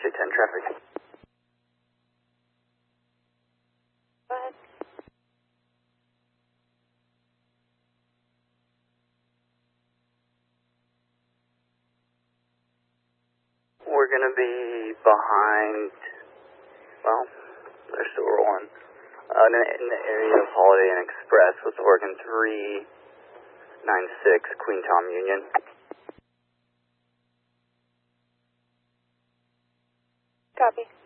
Interstate 10 traffic. Go ahead. We're going to be behind, well, they're still rolling, in the area of Holiday Inn Express with Oregon 396 Queentown Union. Copy.